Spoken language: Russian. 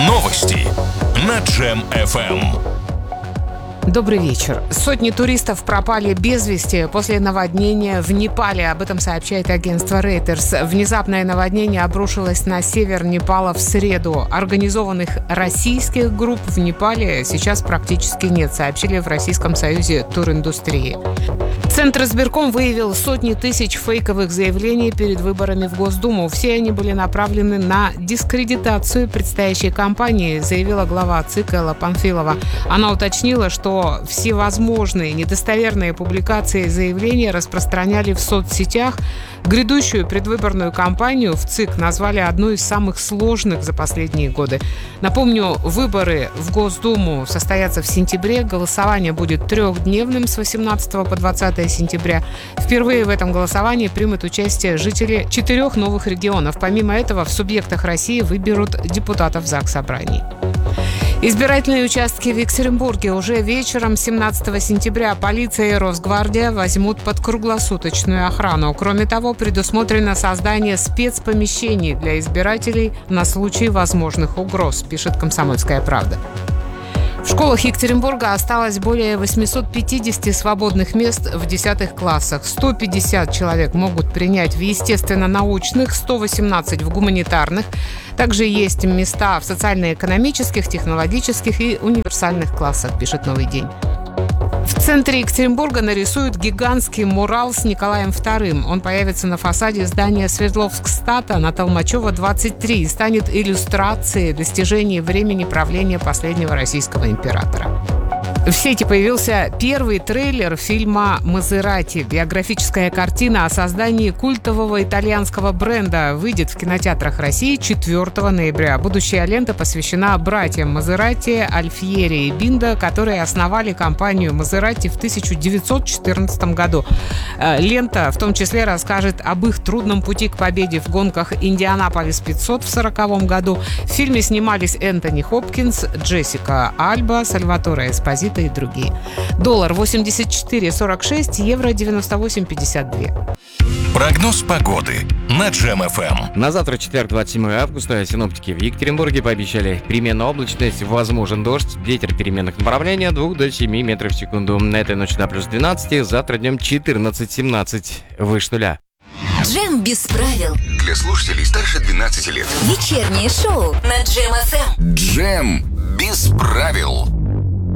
Новости на Джем FM. Добрый вечер. Сотни туристов пропали без вести после наводнения в Непале. Об этом сообщает агентство Reuters. Внезапное наводнение обрушилось на север Непала в среду. Организованных российских групп в Непале сейчас практически нет, сообщили в Российском союзе туриндустрии. Центр избирком выявил сотни тысяч фейковых заявлений перед выборами в Госдуму. Все они были направлены на дискредитацию предстоящей кампании, заявила глава ЦИК Элла Памфилова. Она уточнила, что всевозможные недостоверные публикации и заявления распространяли в соцсетях. Грядущую предвыборную кампанию в ЦИК назвали одной из самых сложных за последние годы. Напомню, выборы в Госдуму состоятся в сентябре. Голосование будет трехдневным с 18 по 20 сентября. Впервые в этом голосовании примут участие жители 4 новых регионов. Помимо этого, в субъектах России выберут депутатов Заксобраний. Избирательные участки в Екатеринбурге уже вечером 17 сентября полиция и Росгвардия возьмут под круглосуточную охрану. Кроме того, предусмотрено создание спецпомещений для избирателей на случай возможных угроз, пишет «Комсомольская правда». В школах Екатеринбурга осталось более 850 свободных мест в 10 классах. 150 человек могут принять в естественно-научных, 118 в гуманитарных. Также есть места в социально-экономических, технологических и универсальных классах, пишет «Новый день». В центре Екатеринбурга нарисуют гигантский мурал с Николаем II. Он появится на фасаде здания Свердловскстата на Толмачева, 23 и станет иллюстрацией достижений времени правления последнего российского императора. В сети появился первый трейлер фильма «Мазерати». Биографическая картина о создании культового итальянского бренда выйдет в кинотеатрах России 4 ноября. Будущая лента посвящена братьям Мазерати, Альфьери и Биндо, которые основали компанию Мазерати в 1914 году. Лента в том числе расскажет об их трудном пути к победе в гонках Индианаполис 500 в 1940 году. В фильме снимались Энтони Хопкинс, Джессика Альба, Сальваторе Эспозито и другие. Доллар 84,46, евро 98,52. Прогноз погоды на Джем FM. На завтра, четверг, 27 августа, синоптики в Екатеринбурге пообещали переменную облачность, возможен дождь, ветер переменных направлений от 2 до 7 метров в секунду. На этой ночи до плюс 12, завтра днем 14-17, выше нуля. Джем без правил. Для слушателей старше 12 лет. Вечернее шоу на Джем FM. Джем без правил.